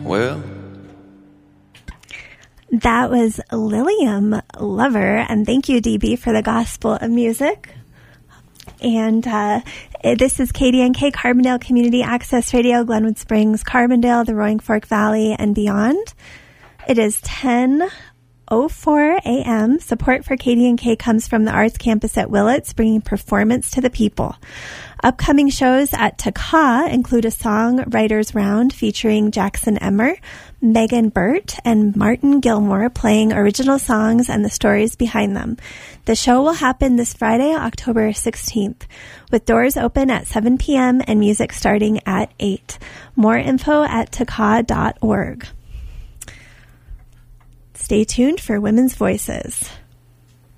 Well, that was Lilium Lover, and thank you, DB, for the Gospel of Music. And this is KDNK, Carbondale Community Access Radio, Glenwood Springs, Carbondale, the Roaring Fork Valley, and beyond. It is 10:04 a.m. Support for KDNK comes from the Arts Campus at Willits, bringing performance to the people. Upcoming shows at Taka include a songwriters round featuring Jackson Emmer, Megan Burt, and Martin Gilmore playing original songs and the stories behind them. The show will happen this Friday, October 16th, with doors open at 7 p.m. and music starting at 8. More info at taka.org. Stay tuned for Women's Voices.